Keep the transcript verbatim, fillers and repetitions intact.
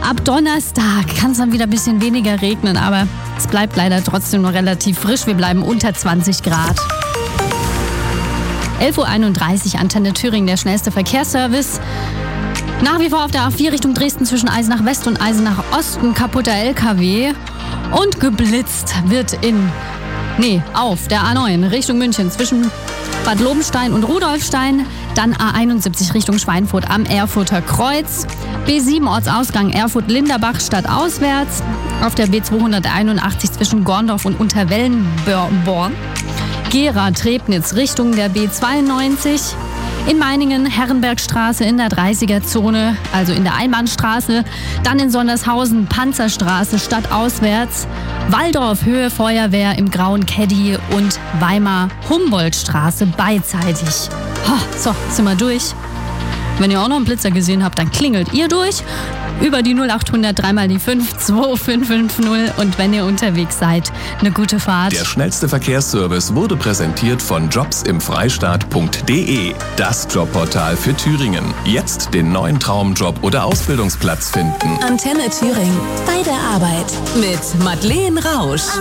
Ab Donnerstag kann es dann wieder ein bisschen weniger regnen, aber es bleibt leider trotzdem noch relativ frisch. Wir bleiben unter zwanzig Grad. elf Uhr einunddreißig, Antenne Thüringen, der schnellste Verkehrsservice. Nach wie vor auf der A vier Richtung Dresden zwischen Eisenach West und Eisenach Osten kaputter L K W. Und geblitzt wird in, nee, auf der A neun Richtung München zwischen Bad Lobenstein und Rudolfstein. Dann A einundsiebzig Richtung Schweinfurt am Erfurter Kreuz. B sieben Ortsausgang Erfurt-Linderbach stadtauswärts. Auf der B zweihunderteinundachtzig zwischen Gorndorf und Unterwellenborn. Gera-Trebnitz Richtung der B zweiundneunzig. In Meiningen Herrenbergstraße in der dreißiger-Zone, also in der Einbahnstraße. Dann in Sondershausen Panzerstraße stadtauswärts. Waldorf Höhe Feuerwehr im Grauen Caddy und Weimar Humboldtstraße beidseitig. Oh, so, sind wir durch. Wenn ihr auch noch einen Blitzer gesehen habt, dann klingelt ihr durch. Über die null achthundert dreimal die fünf zwei fünf fünf null und wenn ihr unterwegs seid, eine gute Fahrt. Der schnellste Verkehrsservice wurde präsentiert von jobs im freistaat punkt de, das Jobportal für Thüringen. Jetzt den neuen Traumjob oder Ausbildungsplatz finden. Antenne Thüringen, bei der Arbeit mit Madeleine Rausch.